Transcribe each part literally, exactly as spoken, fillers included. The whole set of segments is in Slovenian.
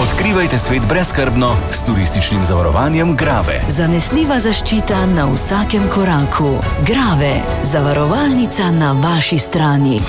Odkrivajte svet brezskrbno s turističnim zavarovanjem Grave. Zanesljiva zaščita na vsakem koraku. Grave, zavarovalnica na vaši strani.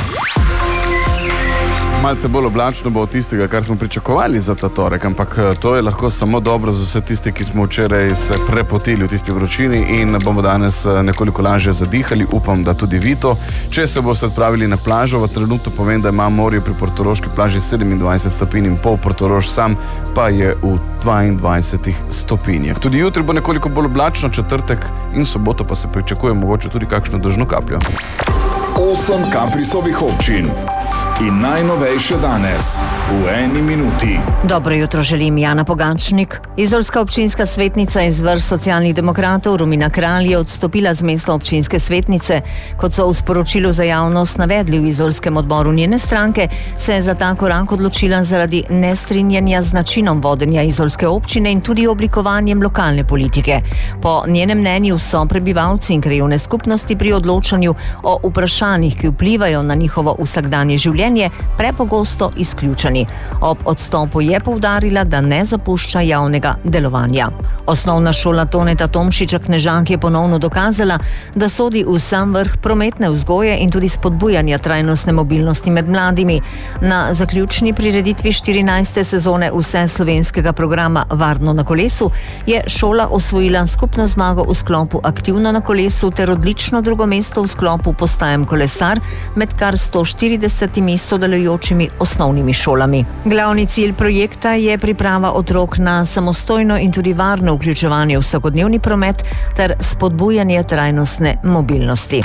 Malce bolj oblačno bo od tistega, kar smo pričakovali za ta torek, ampak to je lahko samo dobro za vse tiste, ki smo včeraj se prepotili v tisti vročini in bomo danes nekoliko lažje zadihali. Upam, da tudi vi to. Če se boste odpravili na plažo, v trenutku povem, da ima morje pri portoroški plaži sedemindvajset stopinj in pol, Portorož sam pa je v dvaindvajsetih stopinjah. Tudi jutri bo nekoliko bolj oblačno, četrtek in soboto pa se pričakuje mogoče tudi kakšno dežno kapljo. Osem Kaprisovih občin. In najnovejše danes, v eni minuti. Dobro jutro želim, Jana Pogačnik. Izolska občinska svetnica iz vrst socialnih demokratov Romina Kralj je odstopila z mesta občinske svetnice. Kot so v sporočilu za javnost navedli v izolskem odboru njene stranke, se je za ta korak odločila zaradi nestrinjanja z načinom vodenja izolske občine in tudi oblikovanjem lokalne politike. Po njenem mnenju so prebivalci in krajevne skupnosti pri odločanju o vprašanjih, ki vplivajo na njihovo vsakdanje življenje, prepogosto izključeni. Ob odstopu je poudarila, da ne zapušča javnega delovanja. Osnovna šola Toneta Tomšiča Knežak je ponovno dokazala, da sodi v sam vrh prometne vzgoje in tudi spodbujanja trajnostne mobilnosti med mladimi. Na zaključni prireditvi štirinajste sezone vseslovenskega programa Varno na kolesu je šola osvojila skupno zmago v sklopu Aktivno na kolesu ter odlično drugo mesto v sklopu Postajem kolesar med kar sto štiridesetimi sodelujočimi osnovnimi šolami. Glavni cilj projekta je priprava otrok na samostojno in tudi varno vključevanje v vsakodnevni promet ter spodbujanje trajnostne mobilnosti.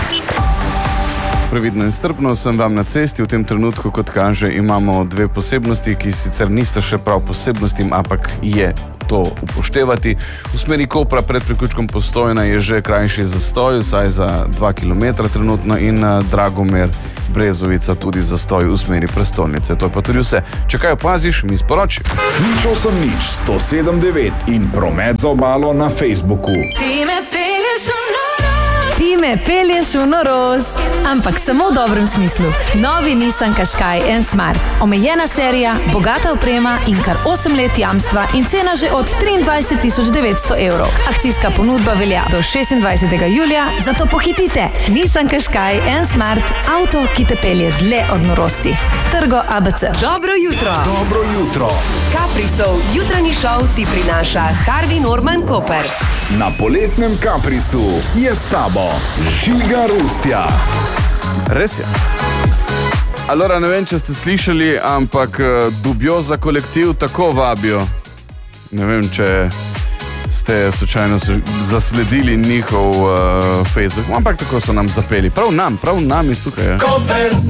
Previdno in strpno sem vam na cesti. V tem trenutku, kot kaže, imamo dve posebnosti, ki sicer nista še prav posebnostim, ampak je to upoštevati. V smeri Kopra pred priključkom Postojna je že krajši zastoj, vsaj za dva kilometra trenutno, in Dragomer Brezovica tudi zastoj v smeri prestolnice. To je pa tudi vse. Če kaj opaziš, mi sporoči. Nič osem nič, sto sedem devet in promet za obalo na Facebooku. Ti me pelješ v norost. Ti me pelješ v norost. Ampak samo v dobrem smislu. Novi Nissan Qashqai N Smart. Omejena serija, bogata oprema in kar osem let jamstva in cena že od triindvajset tisoč devetsto evrov. Akcijska ponudba velja do šestindvajsetega julija, zato pohitite. Nissan Qashqai N Smart. Avto, ki te pelje dlje od norosti. Trgo A B C. Dobro jutro. Dobro jutro. Kaprisov jutranji šov ti prinaša Harvey Norman Koper. Na poletnem Kaprisu je s tabo Žiga Rustja. Res je. Alora, ne vem, če ste slišali, ampak Dubioza kolektiv tako vabijo. Ne vem, če ste slučajno zasledili njihov uh, Facebook, ampak tako so nam zapeli. Prav nam, prav nam iz tukaj. Ja.